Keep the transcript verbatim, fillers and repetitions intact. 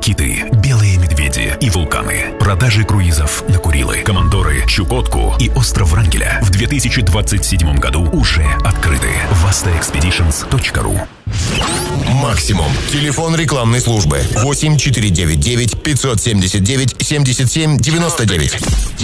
Киты, белые медведи и вулканы. Продажи круизов на Курилы, Командоры, Чукотку и остров Врангеля в две тысячи двадцать седьмом году уже открыты. васта экспедишнс точка ру. Максимум. Телефон рекламной службы восемь четыре девять девять пятьсот семьдесят девять семьдесят семь девяносто девять.